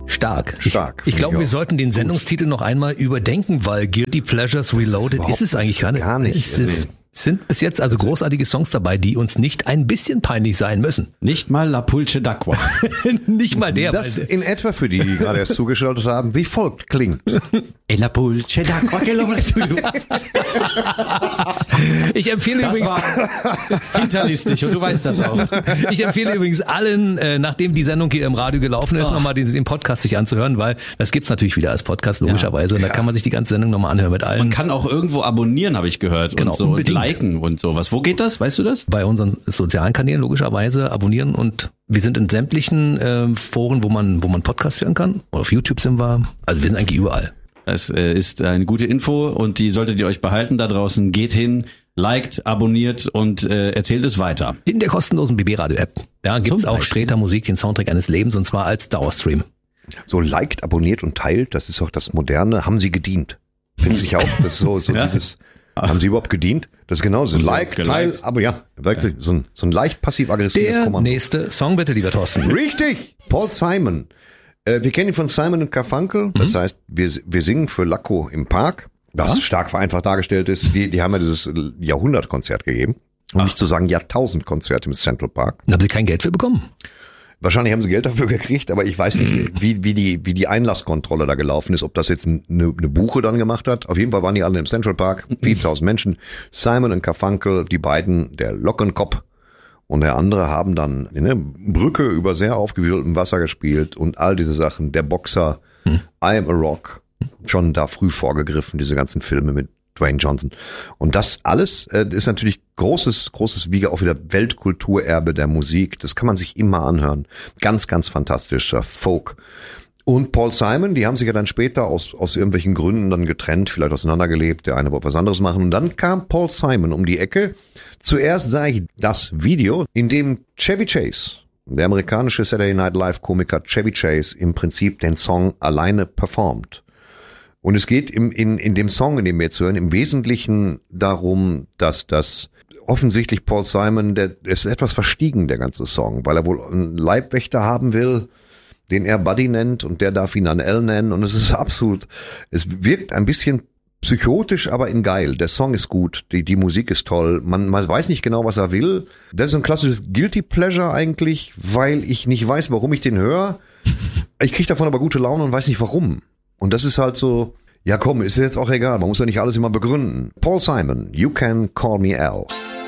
Stark. Ich glaube, wir sollten den Sendungstitel noch einmal überdenken, weil Guilty Pleasures Reloaded ist es eigentlich gar nicht. Es sind bis jetzt also großartige Songs dabei, die uns nicht ein bisschen peinlich sein müssen. Nicht mal La Pulce d'Acqua. Nicht mal der. Das in etwa für die gerade erst zugeschaltet haben, wie folgt klingt. E la Pulce d'Acqua che lo tu. Ich empfehle Das übrigens... war hinterlistig und du weißt das auch. Ich empfehle übrigens allen, nachdem die Sendung hier im Radio gelaufen ist, nochmal den Podcast sich anzuhören, weil das gibt's natürlich wieder als Podcast, logischerweise. Und da kann man sich die ganze Sendung nochmal anhören mit allen. Man kann auch irgendwo abonnieren, habe ich gehört. Genau, und so unbedingt. Und liken und sowas. Wo geht das? Weißt du das? Bei unseren sozialen Kanälen logischerweise abonnieren und wir sind in sämtlichen Foren, wo man Podcasts hören kann. Auf YouTube sind wir. Also wir sind eigentlich überall. Das ist eine gute Info und die solltet ihr euch behalten da draußen. Geht hin, liked, abonniert und erzählt es weiter. In der kostenlosen BB-Radio-App. Da gibt's auch Beispiel. Sträter Musik, den Soundtrack eines Lebens, und zwar als Dauerstream. So liked, abonniert und teilt, das ist auch das Moderne. Haben Sie gedient? Findest du nicht auch? Das ist so Ja. dieses, haben Sie überhaupt gedient? Das ist genau so. Und so Like, geliked. Teil, aber ja, wirklich so ein leicht passiv-aggressives Der Kommando. nächste Song bitte, lieber Thorsten. Richtig! Paul Simon. Wir kennen ihn von Simon & Garfunkel. Das heißt, wir singen für Lacko im Park, was stark vereinfacht dargestellt ist. Die haben ja dieses Jahrhundertkonzert gegeben. Um nicht zu sagen Jahrtausendkonzert im Central Park. Haben Sie kein Geld für bekommen? Wahrscheinlich haben sie Geld dafür gekriegt, aber ich weiß nicht, wie die Einlasskontrolle da gelaufen ist, ob das jetzt eine Buche dann gemacht hat. Auf jeden Fall waren die alle im Central Park, 4000 Menschen. Simon & Garfunkel, die beiden, der Lockenkopf und der andere, haben dann eine Brücke über sehr aufgewühltem Wasser gespielt und all diese Sachen. Der Boxer, I Am a Rock, schon da früh vorgegriffen, diese ganzen Filme mit Dwayne Johnson. Und das alles ist natürlich großes, wie auch wieder Weltkulturerbe der Musik. Das kann man sich immer anhören. Ganz, ganz fantastischer Folk. Und Paul Simon, die haben sich ja dann später aus irgendwelchen Gründen dann getrennt, vielleicht auseinandergelebt. Der eine wollte was anderes machen. Und dann kam Paul Simon um die Ecke. Zuerst sah ich das Video, in dem Chevy Chase, der amerikanische Saturday Night Live Komiker Chevy Chase, im Prinzip den Song alleine performt. Und es geht in dem Song, in dem wir jetzt hören, im Wesentlichen darum, dass das offensichtlich Paul Simon, der ist etwas verstiegen, der ganze Song, weil er wohl einen Leibwächter haben will, den er Buddy nennt, und der darf ihn dann L nennen, und es ist absolut, es wirkt ein bisschen psychotisch, aber in geil. Der Song ist gut, die Musik ist toll, man weiß nicht genau, was er will. Das ist ein klassisches Guilty Pleasure eigentlich, weil ich nicht weiß, warum ich den höre. Ich kriege davon aber gute Laune und weiß nicht warum. Und das ist halt so, ja komm, ist jetzt auch egal, man muss ja nicht alles immer begründen. Paul Simon, You Can Call Me Al.